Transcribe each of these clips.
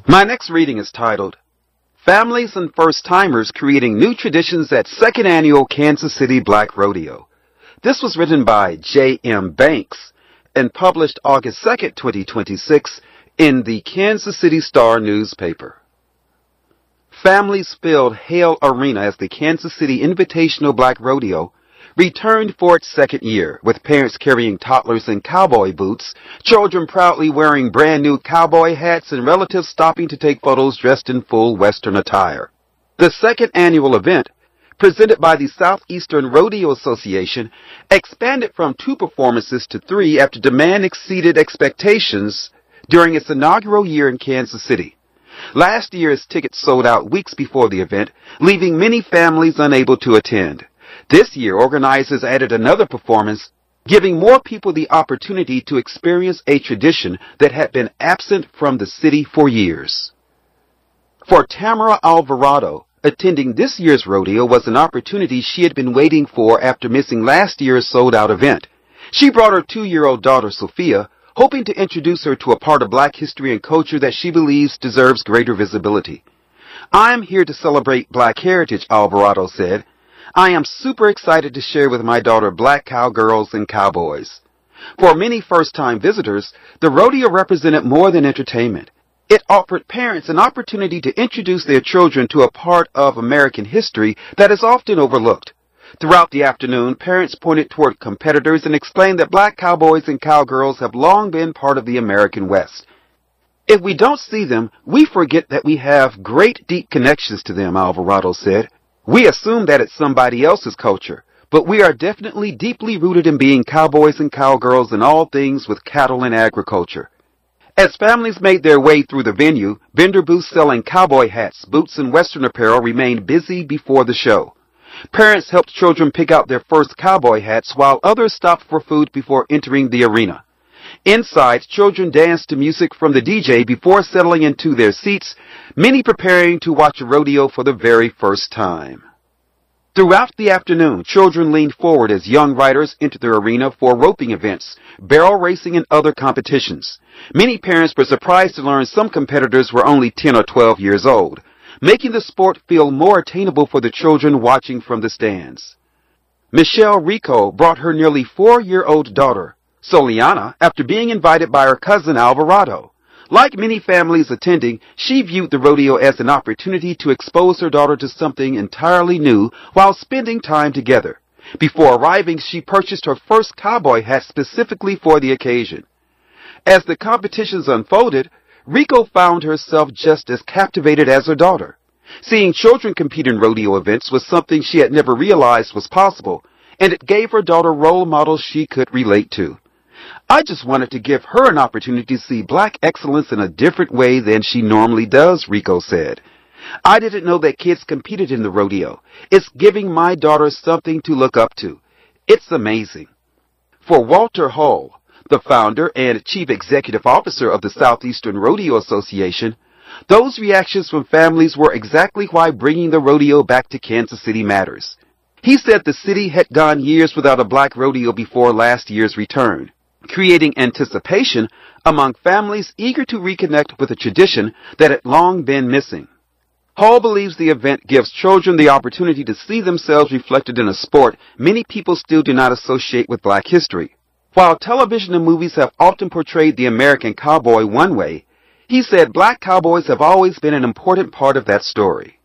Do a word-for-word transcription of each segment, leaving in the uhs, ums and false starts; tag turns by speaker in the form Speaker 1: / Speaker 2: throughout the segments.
Speaker 1: My next reading is titled, Families and First-Timers Creating New Traditions at Second Annual Kansas City Black Rodeo. This was written by J M Banks and published August second, twenty twenty-six in the Kansas City Star newspaper. Families filled Hale Arena as the Kansas City Invitational Black Rodeo returned for its second year, with parents carrying toddlers in cowboy boots, children proudly wearing brand new cowboy hats, and relatives stopping to take photos dressed in full Western attire. The second annual event, presented by the Southeastern Rodeo Association, expanded from two performances to three after demand exceeded expectations during its inaugural year in Kansas City. Last year's tickets sold out weeks before the event, leaving many families unable to attend. This year, organizers added another performance, giving more people the opportunity to experience a tradition that had been absent from the city for years. For Tamara Alvarado, attending this year's rodeo was an opportunity she had been waiting for after missing last year's sold-out event. She brought her two-year-old daughter, Sophia, hoping to introduce her to a part of Black history and culture that she believes deserves greater visibility. "I'm here to celebrate Black heritage," Alvarado said. "I am super excited to share with my daughter Black cowgirls and cowboys." For many first-time visitors, the rodeo represented more than entertainment. It offered parents an opportunity to introduce their children to a part of American history that is often overlooked. Throughout the afternoon, parents pointed toward competitors and explained that Black cowboys and cowgirls have long been part of the American West. "If we don't see them, we forget that we have great deep connections to them," Alvarado said. "We assume that it's somebody else's culture, but we are definitely deeply rooted in being cowboys and cowgirls in all things with cattle and agriculture." As families made their way through the venue, vendor booths selling cowboy hats, boots, and Western apparel remained busy before the show. Parents helped children pick out their first cowboy hats, while others stopped for food before entering the arena. Inside, children danced to music from the D J before settling into their seats, many preparing to watch a rodeo for the very first time. Throughout the afternoon, children leaned forward as young riders entered the arena for roping events, barrel racing, and other competitions. Many parents were surprised to learn some competitors were only ten or twelve years old, making the sport feel more attainable for the children watching from the stands. Michelle Rico brought her nearly four-year-old daughter, Soliana, after being invited by her cousin Alvarado. Like many families attending, she viewed the rodeo as an opportunity to expose her daughter to something entirely new while spending time together. Before arriving, she purchased her first cowboy hat specifically for the occasion. As the competitions unfolded, Rico found herself just as captivated as her daughter. Seeing children compete in rodeo events was something she had never realized was possible, and it gave her daughter role models she could relate to. "I just wanted to give her an opportunity to see Black excellence in a different way than she normally does," Rico said. "I didn't know that kids competed in the rodeo. It's giving my daughter something to look up to. It's amazing." For Walter Hull, the founder and chief executive officer of the Southeastern Rodeo Association, those reactions from families were exactly why bringing the rodeo back to Kansas City matters. He said the city had gone years without a Black rodeo before last year's return, creating anticipation among families eager to reconnect with a tradition that had long been missing. Hall believes the event gives children the opportunity to see themselves reflected in a sport many people still do not associate with Black history. While television and movies have often portrayed the American cowboy one way, he said Black cowboys have always been an important part of that story.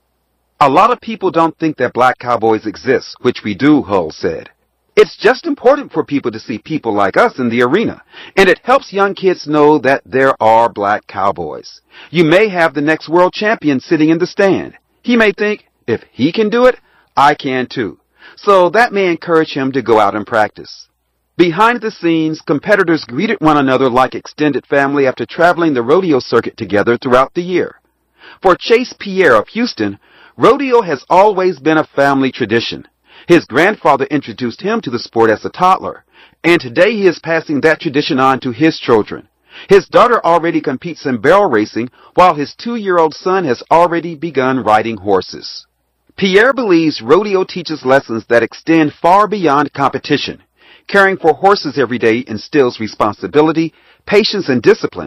Speaker 1: "A lot of people don't think that Black cowboys exist, which we do," Hull said. "It's just important for people to see people like us in the arena, and it helps young kids know that there are Black cowboys. You may have the next world champion sitting in the stand. He may think, if he can do it, I can too. So that may encourage him to go out and practice." Behind the scenes, competitors greeted one another like extended family after traveling the rodeo circuit together throughout the year. For Chase Pierre of Houston, rodeo has always been a family tradition. His grandfather introduced him to the sport as a toddler, and today he is passing that tradition on to his children. His daughter already competes in barrel racing, while his two-year-old son has already begun riding horses. Pierre believes rodeo teaches lessons that extend far beyond competition. Caring for horses every day instills responsibility, patience, and discipline,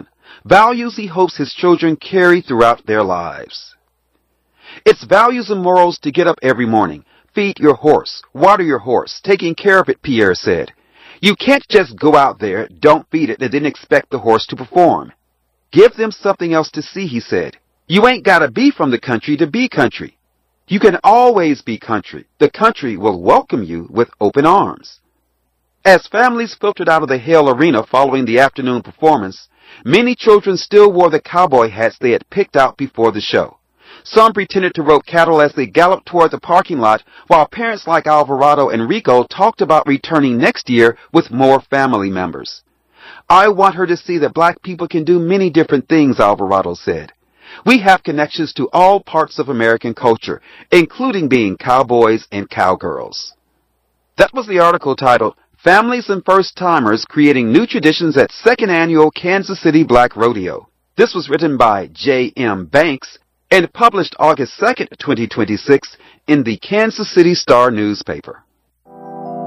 Speaker 1: values he hopes his children carry throughout their lives. It's values and morals to get up every morning, feed your horse, water your horse, taking care of it, Pierre said. You can't just go out there, don't feed it, and then expect the horse to perform. Give them something else to see, he said. You ain't gotta be from the country to be country. You can always be country. The country will welcome you with open arms. As families filtered out of the Hale Arena following the afternoon performance, many children still wore the cowboy hats they had picked out before the show. Some pretended to rope cattle as they galloped toward the parking lot, while parents like Alvarado and Rico talked about returning next year with more family members. I want her to see that black people can do many different things, Alvarado said. We have connections to all parts of American culture, including being cowboys and cowgirls. That was the article titled, Families and First-Timers Creating New Traditions at Second Annual Kansas City Black Rodeo. This was written by J M Banks and published August second, twenty twenty-six in the Kansas City Star newspaper.